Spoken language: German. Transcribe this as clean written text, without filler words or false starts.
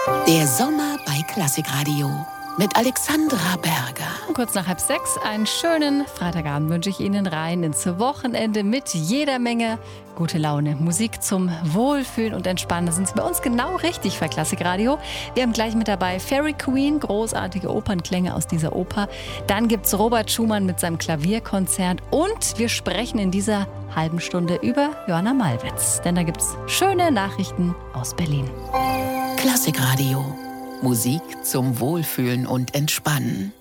Der Sommer bei Klassikradio mit Alexandra Berger. Kurz nach 5:30, einen schönen Freitagabend wünsche ich Ihnen rein ins Wochenende mit jeder Menge gute Laune. Musik zum Wohlfühlen und Entspannen. Da sind Sie bei uns genau richtig bei Klassikradio. Wir haben gleich mit dabei Fairy Queen, großartige Opernklänge aus dieser Oper. Dann gibt's Robert Schumann mit seinem Klavierkonzert und wir sprechen in dieser halben Stunde über Johanna Malwitz. Denn da gibt's schöne Nachrichten aus Berlin. Klassikradio. Musik zum Wohlfühlen und Entspannen.